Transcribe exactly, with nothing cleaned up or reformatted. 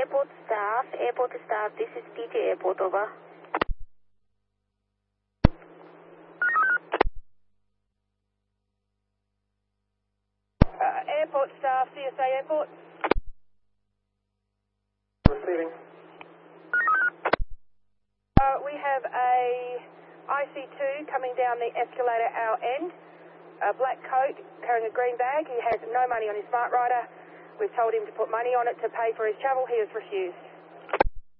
Airport staff, airport staff, this is D J Airport, over. Uh, airport staff, C S A Airport. Receiving. Uh, we have a I C two coming down the escalator our end. A black coat, carrying a green bag. He has no money on his smart rider. We've told him to put money on it to pay for his travel. He has refused.